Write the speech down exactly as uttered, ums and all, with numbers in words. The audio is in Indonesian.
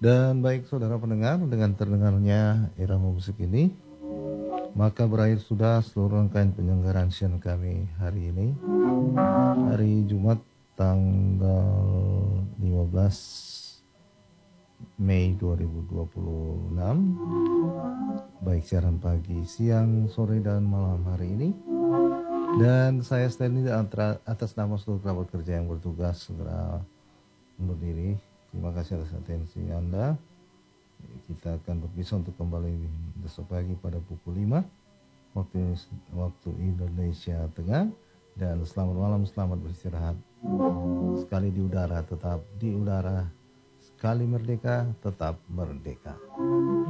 Dan baik saudara pendengar, dengan terdengarnya irama musik ini, maka berakhir sudah seluruh rangkaian penyelenggaraan siaran kami hari ini. Hari Jumat tanggal lima belas Mei dua ribu dua puluh enam. Baik siaran pagi, siang, sore, dan malam hari ini. Dan saya Stanley atas nama seluruh kerabat kerja yang bertugas segera undur diri. Terima kasih atas atensi Anda. Kita akan berpisah untuk kembali besok pagi pada pukul lima waktu waktu Indonesia Tengah. Dan selamat malam, selamat beristirahat. Sekali di udara tetap di udara, sekali merdeka tetap merdeka.